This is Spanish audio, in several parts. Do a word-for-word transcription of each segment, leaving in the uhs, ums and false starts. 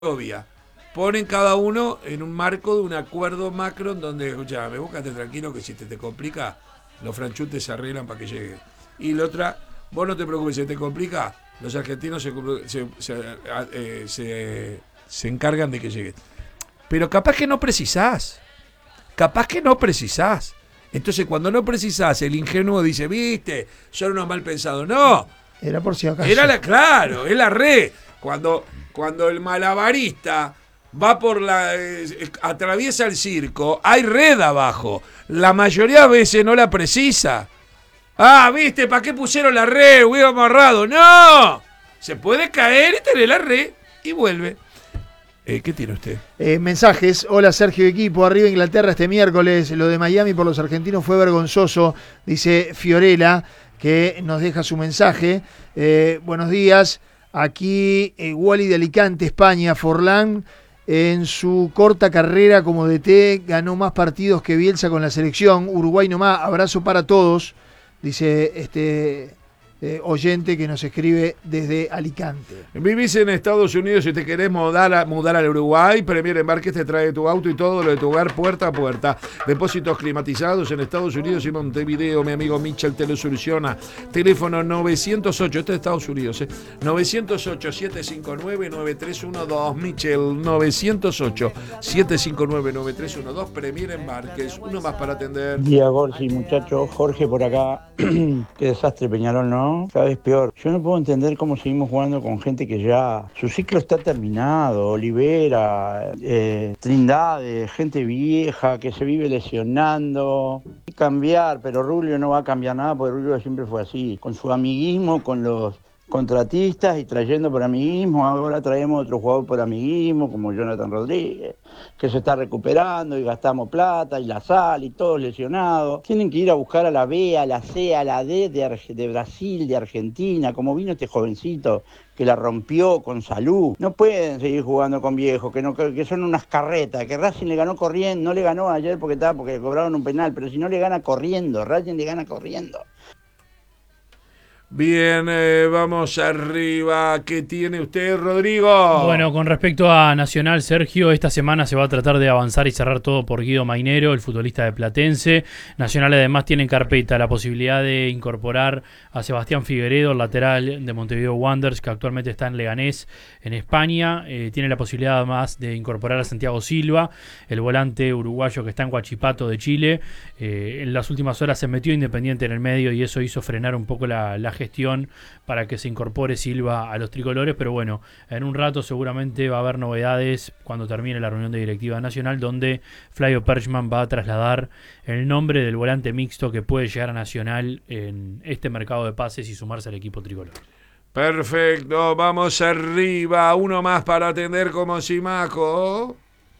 obvia. Ponen cada uno en un marco de un acuerdo macro en donde, escuchame, búscate tranquilo que si te, te complica, los franchutes se arreglan para que llegue. Y la otra, vos no te preocupes, si te complica, los argentinos se, se, se, eh, se, se encargan de que llegue. Pero capaz que no precisás. Capaz que no precisás. Entonces cuando no precisás, el ingenuo dice, viste, son unos mal pensados. No. Era por si acaso. Era la, claro, es la red. Cuando, cuando el malabarista va por la. Eh, atraviesa el circo, hay red abajo. La mayoría de veces no la precisa. Ah, viste, ¿para qué pusieron la red? Huevo amarrado. ¡No! Se puede caer y tener la red y vuelve. Eh, ¿Qué tiene usted? Eh, mensajes. Hola Sergio Equipo, arriba Inglaterra este miércoles. Lo de Miami por los argentinos fue vergonzoso, dice Fiorella, que nos deja su mensaje. Eh, buenos días. Aquí eh, Wally de Alicante, España. Forlán, en su corta carrera como D T, ganó más partidos que Bielsa con la selección. Uruguay nomás, abrazo para todos, dice este eh, oyente que nos escribe desde Alicante. Vivís en Estados Unidos y te querés mudar, a, mudar al Uruguay. Premier Embarques te trae tu auto y todo lo de tu hogar puerta a puerta. Depósitos climatizados en Estados Unidos y Montevideo. Mi amigo Michel te lo soluciona. Teléfono novecientos ocho, este es Estados Unidos, ¿eh? novecientos ocho, siete cinco nueve, nueve tres uno dos. Michel, novecientos ocho, siete cinco nueve, nueve tres uno dos. Premier Embarques, uno más para atender. Día Gorsi, muchachos. Jorge por acá. Qué desastre Peñarol, ¿no? Cada vez peor. Yo no puedo entender cómo seguimos jugando con gente que ya su ciclo está terminado. Olivera, eh, Trindade, gente vieja que se vive lesionando. Hay que cambiar, pero Rubio no va a cambiar nada porque Rubio siempre fue así. Con su amiguismo, con los contratistas y trayendo por amiguismo. Ahora traemos otro jugador por amiguismo como Jonathan Rodríguez, que se está recuperando y gastamos plata y la sal y todos lesionados. Tienen que ir a buscar a la B, a la C, a la D de, Arge- de Brasil, de Argentina, como vino este jovencito que la rompió con salud. No pueden seguir jugando con viejos, que, no, que son unas carretas, que Racing le ganó corriendo, no le ganó ayer porque estaba porque le cobraron un penal, pero si no le gana corriendo, Racing le gana corriendo. Bien, eh, vamos arriba. ¿Qué tiene usted, Rodrigo? Bueno, con respecto a Nacional, Sergio, esta semana se va a tratar de avanzar y cerrar todo por Guido Mainero, el futbolista de Platense. Nacional además tiene en carpeta la posibilidad de incorporar a Sebastián Figueredo, el lateral de Montevideo Wanderers, que actualmente está en Leganés, en España. Eh, tiene la posibilidad además de incorporar a Santiago Silva, el volante uruguayo que está en Huachipato de Chile. Eh, en las últimas horas se metió Independiente en el medio y eso hizo frenar un poco la, la gestión para que se incorpore Silva a los tricolores, pero bueno, en un rato seguramente va a haber novedades cuando termine la reunión de directiva nacional, donde Flavio Perchman va a trasladar el nombre del volante mixto que puede llegar a Nacional en este mercado de pases y sumarse al equipo tricolor. Perfecto, vamos arriba, uno más para atender como Simaco.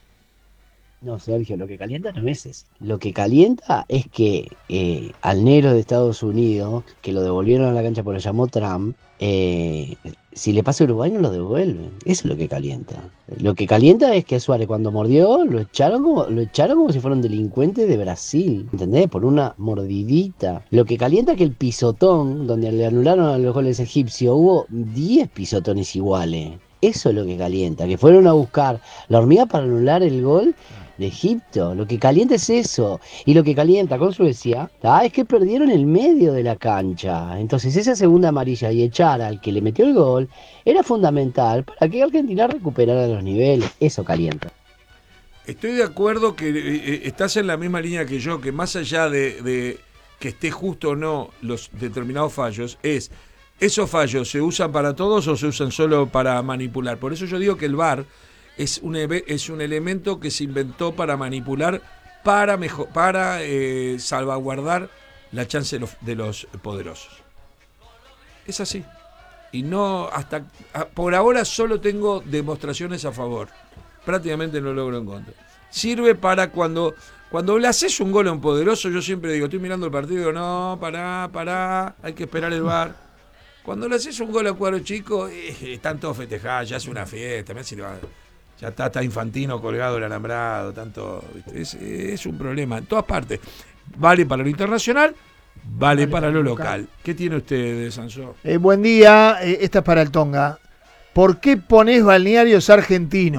No, Sergio, lo que calienta no es eso. Lo que calienta es que eh, al negro de Estados Unidos, que lo devolvieron a la cancha porque lo llamó Trump, eh, si le pasa a Uruguay no lo devuelven. Eso es lo que calienta. Lo que calienta es que Suárez cuando mordió lo echaron como, lo echaron como si fuera un delincuente de Brasil, ¿entendés? Por una mordidita. Lo que calienta es que el pisotón, donde le anularon a los goles egipcios, hubo diez pisotones iguales. Eso es lo que calienta, que fueron a buscar la hormiga para anular el gol de Egipto. Lo que calienta es eso. Y lo que calienta con Suecia ¿tá? es que perdieron el medio de la cancha. Entonces esa segunda amarilla y echar al que le metió el gol era fundamental para que Argentina recuperara los niveles. Eso calienta. Estoy de acuerdo que eh, estás en la misma línea que yo, que más allá de, de que esté justo o no los determinados fallos, es ¿esos fallos se usan para todos o se usan solo para manipular? Por eso yo digo que el V A R es un, es un elemento que se inventó para manipular, para, mejor, para eh, salvaguardar la chance de los, de los poderosos. Es así. Y no, hasta por ahora solo tengo demostraciones a favor. Prácticamente no logro en contra. Sirve para cuando, cuando le haces un gol a un poderoso, yo siempre digo, estoy mirando el partido y digo, no, pará, pará, hay que esperar el V A R. Cuando le haces un gol a cuadro chico, eh, están todos festejados, ya hace una fiesta, me hace, ya está, está Infantino colgado el alambrado, tanto, es, es un problema en todas partes. Vale para lo internacional, vale, vale para lo local. local. ¿Qué tiene usted de Sansó? Eh, buen día, eh, esta es para el Tonga. ¿por qué ponés balnearios argentinos?